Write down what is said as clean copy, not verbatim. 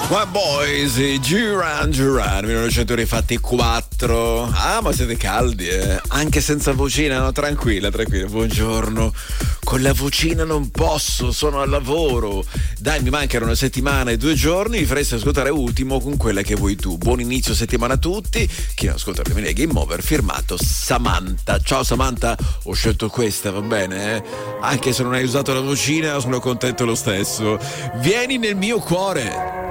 Qua Boys, Duran Duran 1904. Ah, ma siete caldi, eh? Anche senza vocina, no? Tranquilla, tranquilla. Buongiorno. Con la vocina non posso, sono al lavoro. Dai, mi mancano una settimana e 2 giorni. Vi faresti ascoltare Ultimo con quella che vuoi tu. Buon inizio settimana a tutti. Chi non ascolta le mie Game Over, firmato Samantha. Ciao Samantha, ho scelto questa, va bene? Anche se non hai usato la vocina, sono contento lo stesso. Vieni nel mio cuore.